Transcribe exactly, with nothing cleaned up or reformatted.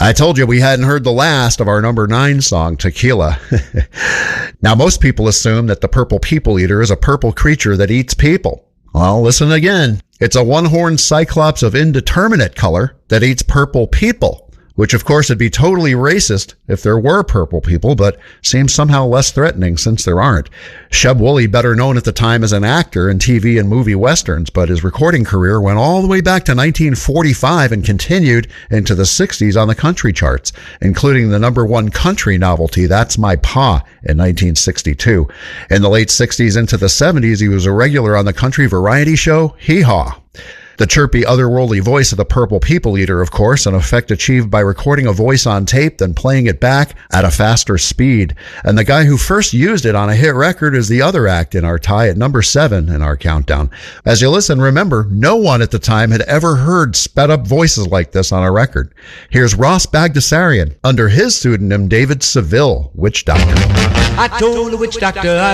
I told you we hadn't heard the last of our number nine song, Tequila. Now, most people assume that the purple people eater is a purple creature that eats people. Well, listen again. It's a one-horned cyclops of indeterminate color that eats purple people, which of course would be totally racist if there were purple people, but seems somehow less threatening since there aren't. Sheb Wooley, better known at the time as an actor in T V and movie westerns, but his recording career went all the way back to nineteen forty-five and continued into the sixties on the country charts, including the number one country novelty, That's My Pa, in nineteen sixty-two. In the late sixties into the seventies, he was a regular on the country variety show Hee Haw. The chirpy, otherworldly voice of the purple people eater, of course, an effect achieved by recording a voice on tape, then playing it back at a faster speed. And the guy who first used it on a hit record is the other act in our tie at number seven in our countdown. As you listen, remember, no one at the time had ever heard sped-up voices like this on a record. Here's Ross Bagdasarian under his pseudonym David Seville, Witch Doctor. I told the witch doctor I